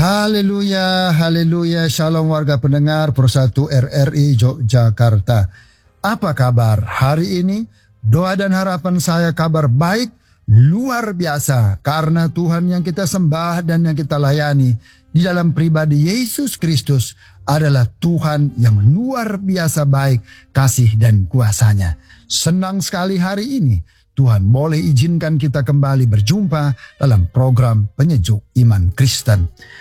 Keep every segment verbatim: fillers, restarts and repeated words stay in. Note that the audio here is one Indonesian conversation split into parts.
Haleluya, haleluya, shalom warga pendengar Persatu R R I Yogyakarta. Apa kabar hari ini? Doa dan harapan saya kabar baik, luar biasa. Karena Tuhan yang kita sembah dan yang kita layani di dalam pribadi Yesus Kristus adalah Tuhan yang luar biasa baik, kasih dan kuasanya. Senang sekali hari ini Tuhan boleh izinkan kita kembali berjumpa dalam program Penyejuk Iman Kristen.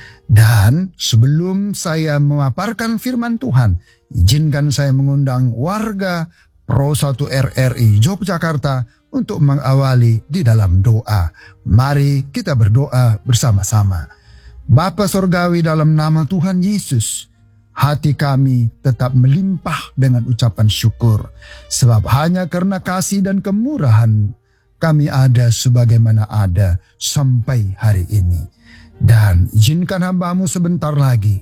Dan sebelum saya memaparkan firman Tuhan, izinkan saya mengundang warga Persatu R R I Yogyakarta untuk mengawali di dalam doa. Mari kita berdoa bersama-sama. Bapa Sorgawi, dalam nama Tuhan Yesus, hati kami tetap melimpah dengan ucapan syukur. Sebab hanya karena kasih dan kemurahan kami ada sebagaimana ada sampai hari ini. Dan izinkan hamba-Mu sebentar lagi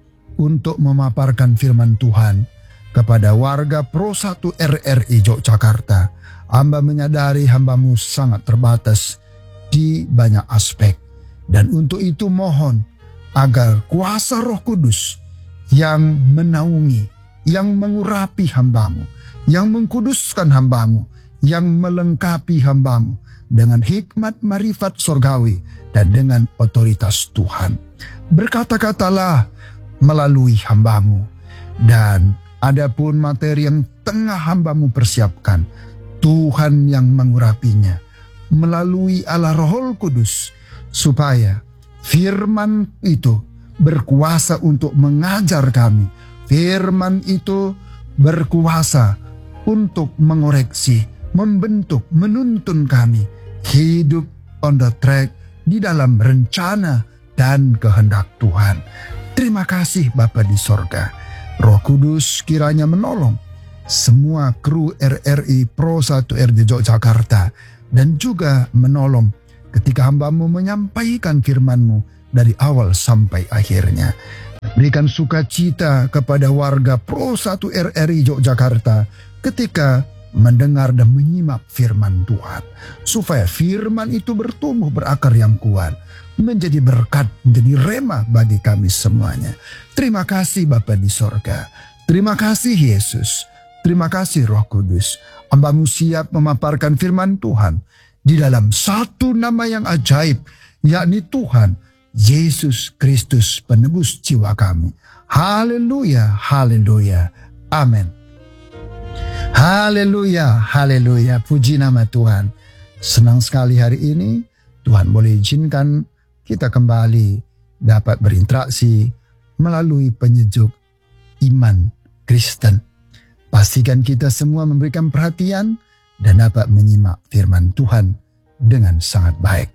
untuk memaparkan firman Tuhan kepada warga Persatu R R I Yogyakarta. Hamba menyadari hamba-Mu sangat terbatas di banyak aspek. Dan untuk itu mohon agar kuasa Roh Kudus yang menaungi, yang mengurapi hamba-Mu, yang mengkuduskan hamba-Mu, yang melengkapi hamba-Mu dengan hikmat marifat sorgawi dan dengan otoritas Tuhan. Berkata-katalah melalui hamba-Mu, dan adapun materi yang tengah hamba-Mu persiapkan, Tuhan yang mengurapinya melalui Allah Roh Kudus, supaya firman itu berkuasa untuk mengajar kami. Firman itu berkuasa untuk mengoreksi, membentuk, menuntun kami hidup on the track di dalam rencana dan kehendak Tuhan. Terima kasih Bapa di sorga. Roh Kudus kiranya menolong semua kru R R I Persatu R R I Yogyakarta, dan juga menolong ketika hamba-Mu menyampaikan firman-Mu dari awal sampai akhirnya. Berikan sukacita kepada warga Persatu R R I Yogyakarta ketika mendengar dan menyimak firman Tuhan, supaya firman itu bertumbuh berakar yang kuat, menjadi berkat, menjadi rema bagi kami semuanya. Terima kasih Bapa di sorga. Terima kasih Yesus. Terima kasih Roh Kudus. Hamba-Mu siap memaparkan firman Tuhan di dalam satu nama yang ajaib, yakni Tuhan Yesus Kristus, penebus jiwa kami. Haleluya, haleluya, amin. Haleluya, haleluya, puji nama Tuhan. Senang sekali hari ini Tuhan boleh izinkan kita kembali dapat berinteraksi melalui penyejuk iman Kristen. Pastikan kita semua memberikan perhatian dan dapat menyimak firman Tuhan dengan sangat baik.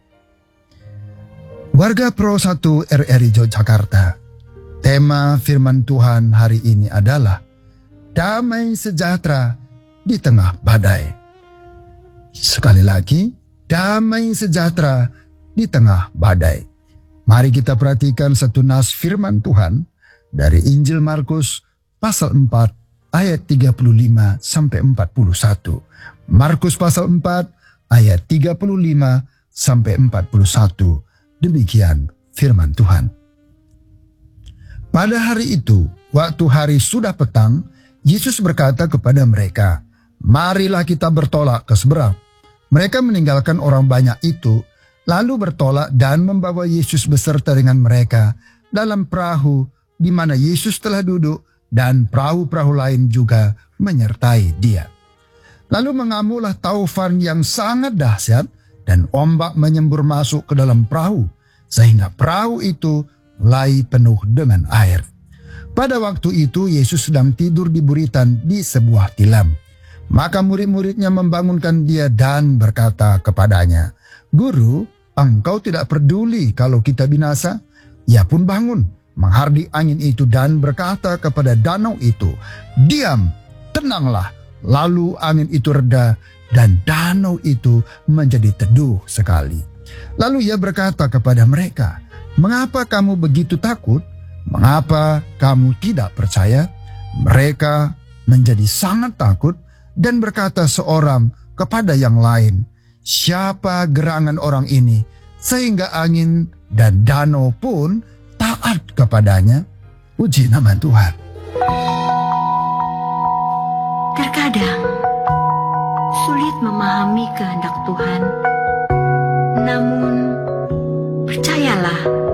Warga Persatu R R I Yogyakarta, tema firman Tuhan hari ini adalah damai sejahtera di tengah badai. Sekali lagi, damai sejahtera di tengah badai. Mari kita perhatikan satu nas firman Tuhan dari Injil Markus pasal empat ayat tiga puluh lima sampai empat puluh satu. Markus pasal empat ayat tiga puluh lima sampai empat puluh satu. Demikian firman Tuhan. Pada hari itu, waktu hari sudah petang, Yesus berkata kepada mereka, "Marilah kita bertolak ke seberang." Mereka meninggalkan orang banyak itu, lalu bertolak dan membawa Yesus beserta dengan mereka dalam perahu di mana Yesus telah duduk, dan perahu-perahu lain juga menyertai Dia. Lalu mengamulah taufan yang sangat dahsyat, dan ombak menyembur masuk ke dalam perahu, sehingga perahu itu mulai penuh dengan air. Pada waktu itu Yesus sedang tidur di buritan di sebuah tilam. Maka murid-muridnya membangunkan Dia dan berkata kepadanya, "Guru, engkau tidak peduli kalau kita binasa?" Ia pun bangun, menghardik angin itu dan berkata kepada danau itu, "Diam, tenanglah." Lalu angin itu reda dan danau itu menjadi teduh sekali. Lalu Ia berkata kepada mereka, "Mengapa kamu begitu takut? Mengapa kamu tidak percaya?" Mereka menjadi sangat takut dan berkata seorang kepada yang lain, "Siapa gerangan orang ini sehingga angin dan danau pun taat kepadanya. Puji nama Tuhan. Terkadang sulit memahami kehendak Tuhan, namun percayalah